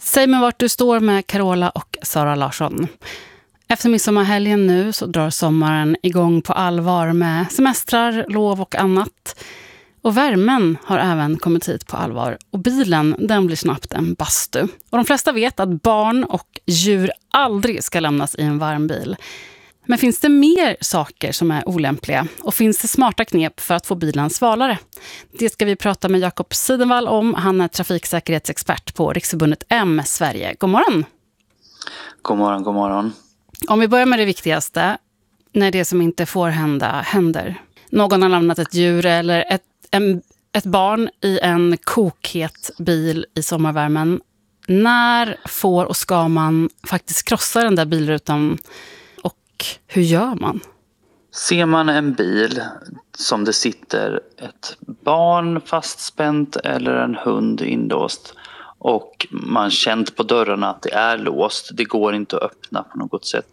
Säg mig vart du står med Carola och Sara Larsson. Efter midsommarhelgen nu så drar sommaren igång på allvar med semestrar, lov och annat. Och värmen har även kommit hit på allvar. Och bilen, den blir snabbt en bastu. Och de flesta vet att barn och djur aldrig ska lämnas i en varm bil. Men finns det mer saker som är olämpliga? Och finns det smarta knep för att få bilen svalare? Det ska vi prata med Jakob Sidenvall om. Han är trafiksäkerhetsexpert på Riksförbundet M Sverige. God morgon! God morgon, god morgon. Om vi börjar med det viktigaste. När det som inte får hända händer. Någon har lämnat ett djur eller ett barn i en kokhet bil i sommarvärmen. När får och ska man faktiskt krossa den där bilrutan? Hur gör man? Ser man en bil som det sitter ett barn fastspänt eller en hund inlåst och man känt på dörrarna att det är låst, det går inte att öppna på något sätt,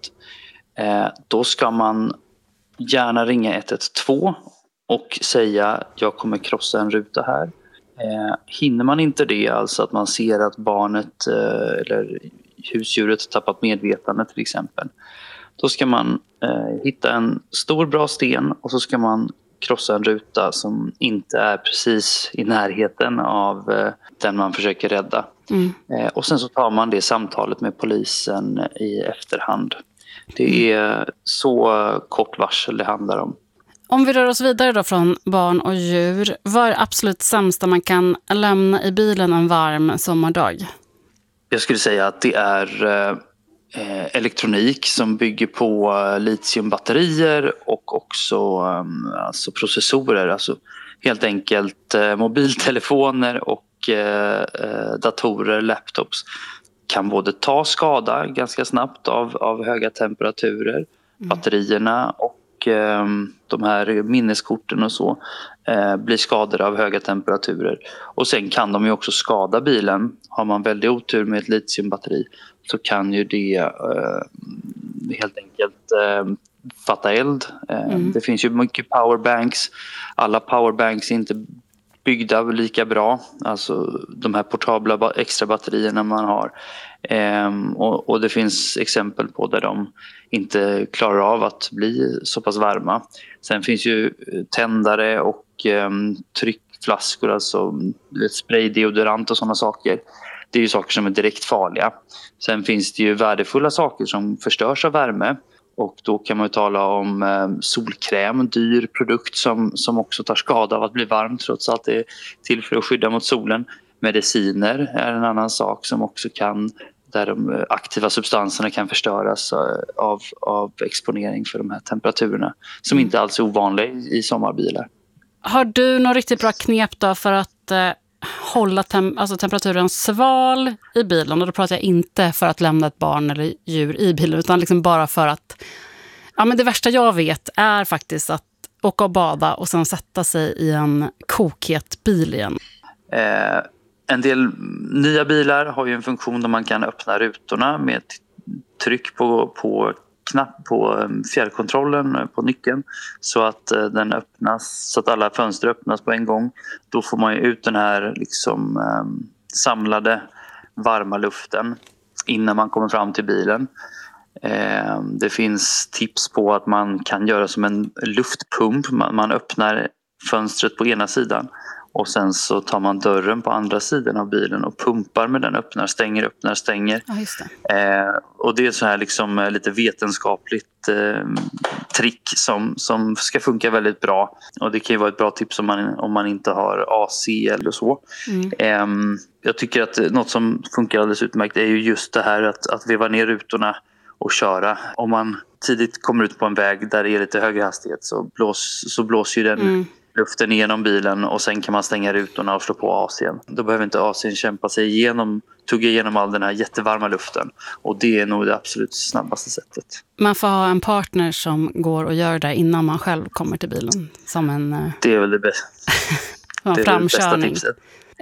då ska man gärna ringa 112 och säga jag kommer krossa en ruta här. Hinner man inte det, alltså att man ser att barnet eller husdjuret tappat medvetande till exempel, då ska man hitta en stor bra sten och så ska man krossa en ruta som inte är precis i närheten av den man försöker rädda. Och sen så tar man det samtalet med polisen i efterhand. Det är så kort varsel det handlar om. Om vi rör oss vidare då från barn och djur, vad är det absolut sämsta man kan lämna i bilen en varm sommardag? Jag skulle säga att det är elektronik som bygger på litiumbatterier och också alltså processorer, alltså helt enkelt mobiltelefoner och datorer, laptops kan både ta skada ganska snabbt av höga temperaturer, batterierna och de här minneskorten och så blir skadade av höga temperaturer. Och sen kan de ju också skada bilen. Har man väldigt otur med ett litiumbatteri så kan ju det helt enkelt fatta eld. Det finns ju mycket powerbanks. Alla powerbanks är inte byggda lika bra. Alltså de här portabla extra batterierna man har. Och det finns exempel på där de inte klarar av att bli så pass varma. Sen finns ju tändare och tryckflaskor, alltså spraydeodorant och sådana saker. Det är ju saker som är direkt farliga. Sen finns det ju värdefulla saker som förstörs av värme. Och då kan man ju tala om solkräm, en dyr produkt som också tar skada av att bli varm trots att det är till för att skydda mot solen. Mediciner är en annan sak som också kan, där de aktiva substanserna kan förstöras av exponering för de här temperaturerna som inte alls är ovanliga i sommarbilar. Har du något riktigt bra knep då för att hålla temperaturen sval i bilen? Och då pratar jag inte för att lämna ett barn eller djur i bilen utan liksom bara för att men det värsta jag vet är faktiskt att åka och bada och sen sätta sig i en kokhet bil igen. En del nya bilar har ju en funktion där man kan öppna rutorna med tryck på knapp på fjärrkontrollen på nyckeln så att den öppnas, så att alla fönster öppnas på en gång. Då får man ju ut den här liksom samlade varma luften innan man kommer fram till bilen. Det finns tips på att man kan göra som en luftpump. Man öppnar fönstret på ena sidan och sen så tar man dörren på andra sidan av bilen och pumpar med den, öppnar, stänger. Ja, just det. Och det är så här liksom lite vetenskapligt trick som ska funka väldigt bra. Och det kan ju vara ett bra tips om man inte har AC eller så. Jag tycker att något som funkar alldeles utmärkt är ju just det här att veva ner rutorna och köra. Om man tidigt kommer ut på en väg där det är lite högre hastighet så blåser ju den luften igenom bilen och sen kan man stänga rutorna och slå på AC:n. Då behöver inte AC:n kämpa sig tugga igenom all den här jättevarma luften. Och det är nog det absolut snabbaste sättet. Man får ha en partner som går och gör det innan man själv kommer till bilen. Som en det är väl det bästa. Det är det bästa tipset.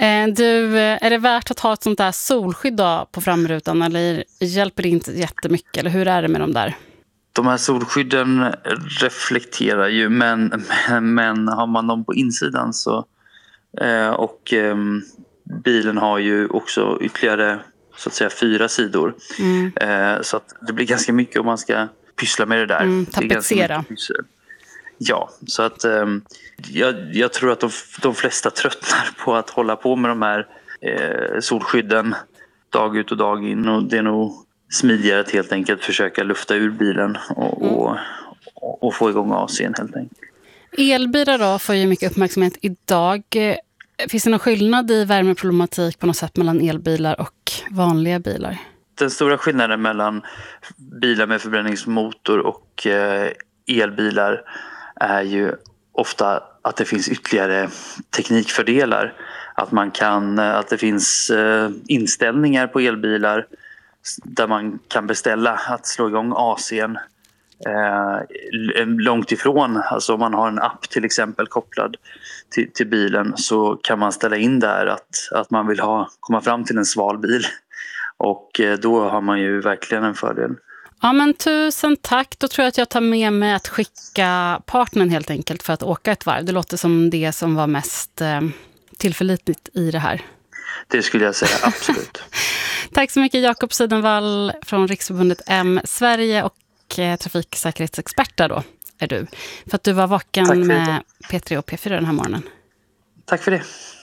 Är det värt att ha ett sånt där solskydd då på framrutan eller hjälper det inte jättemycket? Eller hur är det med de där? De här solskydden reflekterar ju, men har man dem på insidan så bilen har ju också ytterligare så att säga 4 sidor. Så att det blir ganska mycket om man ska pyssla med det där. Tapetsera. Ja, så att jag tror att de flesta tröttnar på att hålla på med de här solskydden dag ut och dag in, och det är nog smidigare att helt enkelt försöka lufta ur bilen och få igång AC:n helt enkelt. Elbilar då får ju mycket uppmärksamhet idag. Finns det någon skillnad i värmeproblematik på något sätt mellan elbilar och vanliga bilar? Den stora skillnaden mellan bilar med förbränningsmotor och elbilar är ju ofta att det finns ytterligare teknikfördelar. Att det finns inställningar på elbilar där man kan beställa att slå igång AC:n långt ifrån. Alltså om man har en app till exempel kopplad till bilen, så kan man ställa in där att man vill komma fram till en sval bil, och då har man ju verkligen en fördel. Ja, men tusen tack. Då tror jag att jag tar med mig att skicka partnern helt enkelt för att åka ett varv. Det låter som det som var mest tillförlitligt i det här. Det skulle jag säga, absolut. Tack så mycket Jakob Sidenvall från Riksförbundet M Sverige och trafiksäkerhetsexpert då är du. För att du var vaken med P3 och P4 den här morgonen. Tack för det.